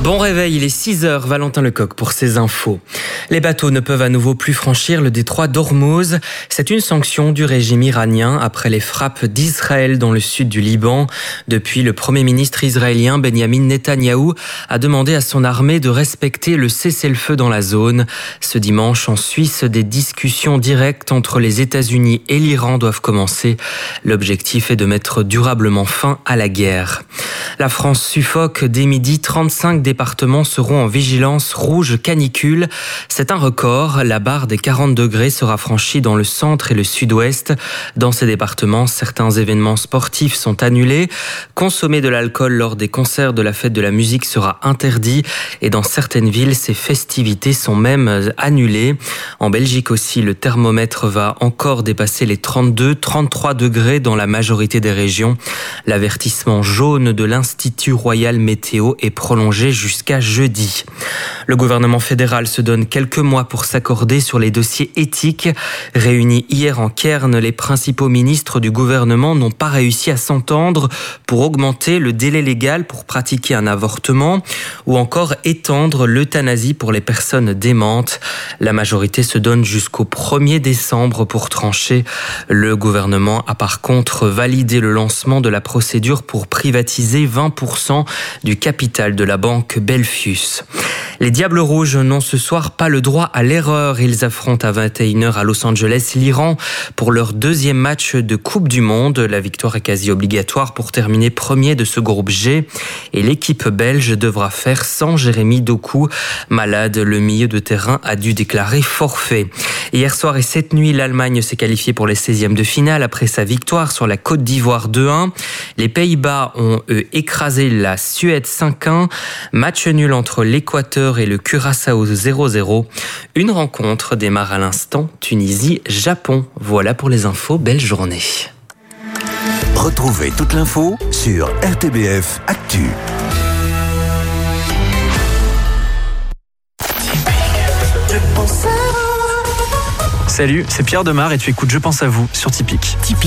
Bon réveil, il est 6h, Valentin Lecoq pour ces infos. Les bateaux ne peuvent à nouveau plus franchir le détroit d'Ormuz. C'est une sanction du régime iranien après les frappes d'Israël dans le sud du Liban. Depuis, le Premier ministre israélien Benjamin Netanyahou a demandé à son armée de respecter le cessez-le-feu dans la zone. Ce dimanche, en Suisse, des discussions directes entre les États-Unis et l'Iran doivent commencer. L'objectif est de mettre durablement fin à la guerre. La France suffoque. Dès midi, 35 départements seront en vigilance rouge canicule. C'est un record. La barre des 40 degrés sera franchie dans le centre et le sud-ouest. Dans ces départements, certains événements sportifs sont annulés. Consommer de l'alcool lors des concerts de la fête de la musique sera interdit. Et dans certaines villes, ces festivités sont même annulées. En Belgique aussi, le thermomètre va encore dépasser les 32-33 degrés dans la majorité des régions. L'avertissement jaune de l'Institut Royal Météo est prolongé jusqu'à jeudi. Le gouvernement fédéral se donne quelques mois pour s'accorder sur les dossiers éthiques. Réunis hier en Cairn, les principaux ministres du gouvernement n'ont pas réussi à s'entendre pour augmenter le délai légal pour pratiquer un avortement ou encore étendre l'euthanasie pour les personnes démentes. La majorité se donne jusqu'au 1er décembre pour trancher. Le gouvernement a par contre validé le lancement de la procédure pour privatiser 20% du capital de la banque Belfius. Les Diables Rouges n'ont ce soir pas le droit à l'erreur. Ils affrontent à 21h à Los Angeles l'Iran pour leur deuxième match de Coupe du Monde. La victoire est quasi obligatoire pour terminer premier de ce groupe G. Et l'équipe belge devra faire sans Jérémy Doku. Malade, le milieu de terrain a dû déclarer forfait. Hier soir et cette nuit, l'Allemagne s'est qualifiée pour les 16e de finale après sa victoire sur la Côte d'Ivoire 2-1. Les Pays-Bas ont écrasé la Suède 5-1. Match nul entre l'Équateur et le Curaçao 0-0. Une rencontre démarre à l'instant. Tunisie-Japon. Voilà pour les infos. Belle journée. Retrouvez toute l'info sur RTBF Actu. Salut, c'est Pierre Demar et tu écoutes Je pense à vous sur Tipeee.